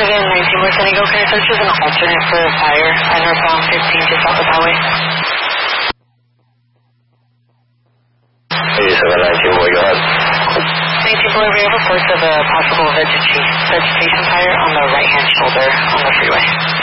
8719 West San Diego, can I search as an alternate for a fire on northbound 15 just off the highway? 8719, what you got? 19 Boy, we have reports of a possible vegetation fire on the right-hand shoulder on the freeway.